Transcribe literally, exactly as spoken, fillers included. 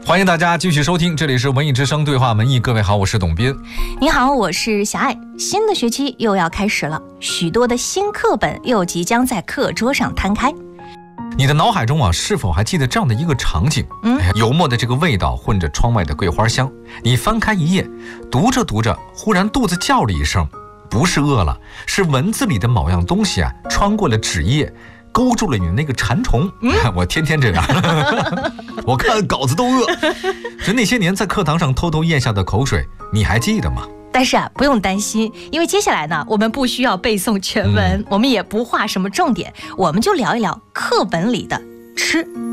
欢迎大家继续收听，这里是文艺之声对话文艺。各位好，我是董斌。 你好，我是小爱。新的学期又要开始了，许多的新课本又即将在课桌上摊开。 你的脑海中啊，是否还记得这样的一个场景？嗯，油墨的这个味道混着窗外的桂花香。你翻开一页，读着读着，忽然肚子叫了一声，不是饿了，是文字里的某样东西啊，穿过了纸页，勾住了你那个馋虫。嗯，我天天这样，我看稿子都饿。就那些年在课堂上偷偷咽下的口水，你还记得吗？ 但是啊，不用担心，因为接下来呢，我们不需要背诵全文，嗯、我们也不画什么重点，我们就聊一聊课本里的吃。